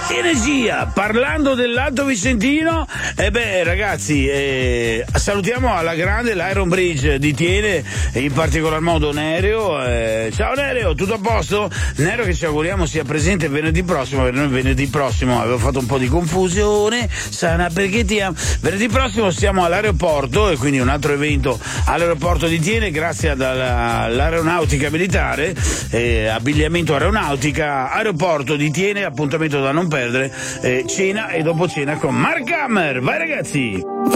Energia, parlando dell'Alto Vicentino, ragazzi, salutiamo alla grande l'Iron Bridge di Tiene, in particolar modo Nereo. Ciao Nereo, tutto a posto? Nereo che ci auguriamo sia presente venerdì prossimo, perché noi venerdì prossimo avevo fatto un po' di confusione, sarà perché ti amo. Venerdì prossimo siamo all'aeroporto, e quindi un altro evento all'aeroporto di Tiene, grazie all'aeronautica militare, abbigliamento aeronautica, aeroporto di Tiene, appuntamento da non perdere, cena e dopo cena con Mark Hammer. Vai ragazzi!